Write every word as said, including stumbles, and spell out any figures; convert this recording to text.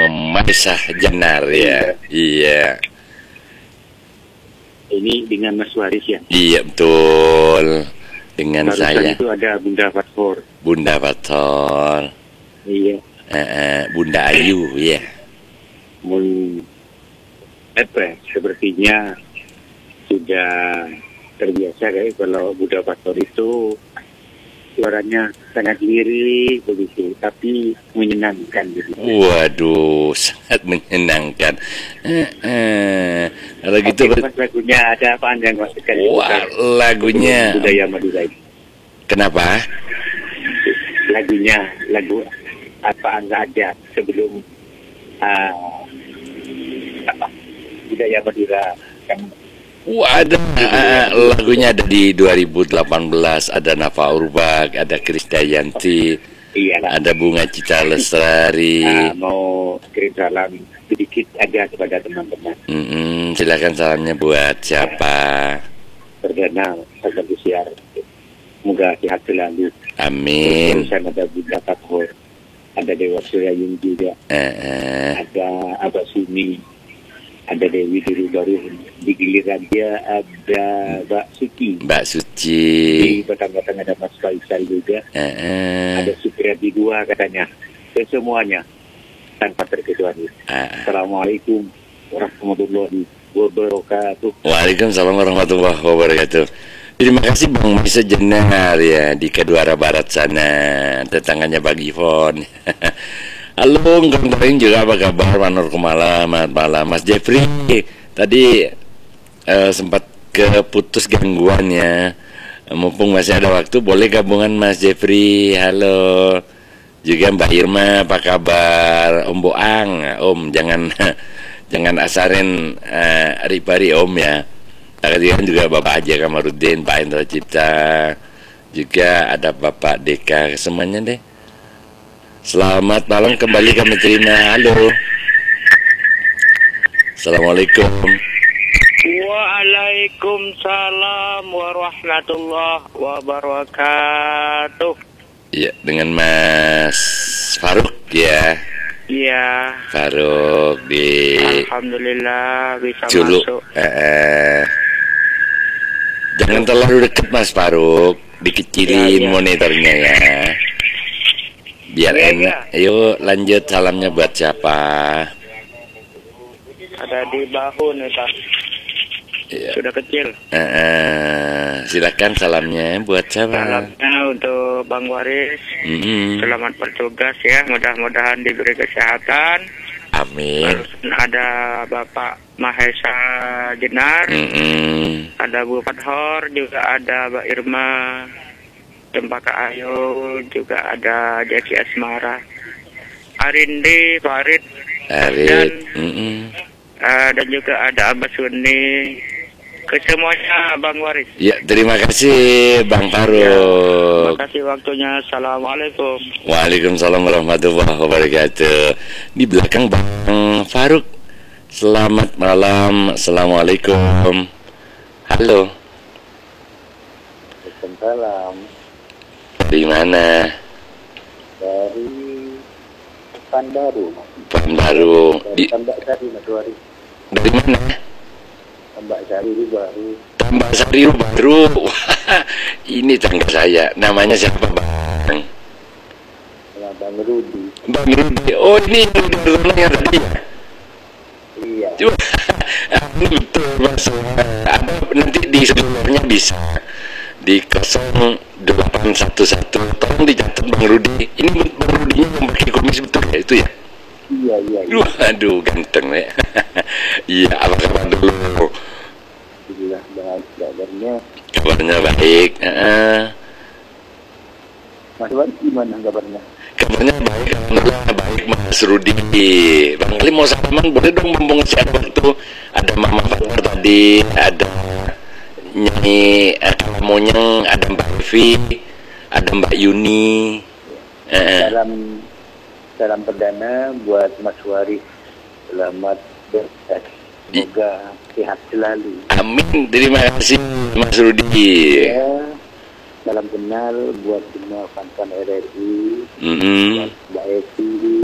Maisah Jenar ya. Iya. Ini dengan Mas Waris ya? Iya betul. Dengan Barusan saya. itu ada Bunda Fatfor. Bunda Fator. Iya. Eh, eh, Bunda Ayu ya. Mun apa? Sepertinya sudah terbiasa kayak kalau Bunda Fatfor itu suaranya sangat lirik begitu, tapi menyenangkan gitu. Waduh, sangat menyenangkan. Eh, eh. Kalau gitu Oke, ber- Mas, lagunya ada panjang Mas sekali. wah, lagunya Budaya Madura ini. kenapa? Lagunya lagu apa saja sebelum uh, apa, Budaya Madura yang Wah, ada eh, lagunya ada di dua ribu delapan belas, ada Nafa Urbak, ada Krisdayanti, iyalah. ada Bunga Citra Lestari. Uh, mau kirim salam sedikit aja kepada teman-teman. Mm-mm, silakan salamnya buat siapa? Perdana Sahabat Siar. Semoga sehat selalu. Amin. Terus ada Bunda Fatfor, ada Dewa Suryayun juga, Eh, eh. ada Abah Sumi, ada Dewi Diri Baru. Di giliran dia ada Mbak Suci. Mbak Di Suci. batang-batang ada Mas Faisal juga. Eh, eh. Ada Supriyadi dua katanya. Dan semuanya tanpa terkecuali. Ah. Assalamualaikum warahmatullahi wabarakatuh. Waalaikumsalam warahmatullahi wabarakatuh. Terima kasih Bang Maisa Jenar ya di Kedua Barat sana, tetangganya Bang Ivon. Halo, Kang juga apa kabar? Manur Kumala, selamat malam Mas Jeffrey. Tadi eh, sempat keputus gangguannya. Mumpung masih ada waktu, boleh gabungan Mas Jeffrey. Halo. Juga Mbak Irma, apa kabar? Om Boang, Om jangan jangan asarin uh, ribari Om ya. Kemudian juga Bapak Haji Kamarudin, Pak Indra Cipta, juga ada Bapak Deka, semuanya deh. Selamat malam, kembali kami terima. Halo. Assalamualaikum. Waalaikumsalam warahmatullahi wabarakatuh. Iya, dengan Mas Faruk ya. Iya. Faruk di Alhamdulillah bisa Culu. masuk. Eh, eh. Jangan terlalu dekat Mas Faruk, dikecilin Ya, ya. monitornya ya. Biar Ya, enak. Ayo lanjut, salamnya buat siapa? Ada di bahu nih Pak. Ya. Sudah kecil. Eh, eh. Silakan salamnya buat siapa? Salamnya untuk Bang Waris. Mm-mm. Selamat bertugas ya. Mudah-mudahan diberi kesehatan. Amin. Terus ada Bapak Mahesa Jenar. Mm-mm. Ada Bu Fathor, juga ada Mbak Irma, Cempaka Ayu, juga ada Jackie Asmara, Arindi, Farid, Arit. dan Mm-mm. uh, dan juga ada Abah Suni. Kesemuanya Bang Waris. Ya, terima kasih Bang Ya, Faruk. terima kasih waktunya. Assalamualaikum. Waalaikumsalam warahmatullahi wabarakatuh. Di belakang Bang Faruk. Selamat malam. Assalamualaikum. Halo. Waalaikumsalam. Dari mana? Dari Pekanbaru. Pekanbaru. Di Tambak Sari Mas Waris. dari mana? Tambak Sari baru. Tambak Sari baru. Wah, ini tangga saya. Namanya siapa Bang? Bang Rudi. Bang Rudi. Oh, ini Rudi yang tadi ya? Iya. Cuma, betul Mas. Ada nanti di sebelumnya bisa di nol delapan satu satu. Tolong dicatat Bang Rudi. Ini Bang Rudi yang pakai kumis betul ya itu ya? Iya, iya. iya. Waduh, ganteng ya. Iya, apa kabar dulu? Alhamdulillah baik kabarnya. Kabarnya baik. Uh, Mas Waris gimana kabarnya? kabarnya baik, alhamdulillah baik Mas Rudi. Bang Ali mau salaman boleh dong mumpung siapa waktu. Ada Mama Fatar tadi, ada Nyai eh, Monyeng, ada Mbak Evi, ada Mbak Yuni. Eh, Salam salam perdana buat Mas Waris. Selamat berkas. Semoga sehat selalu. amin, terima kasih Mas Rudi. Ya, salam kenal buat semua fans R R I, Mm-mm. buat Mbak Evi,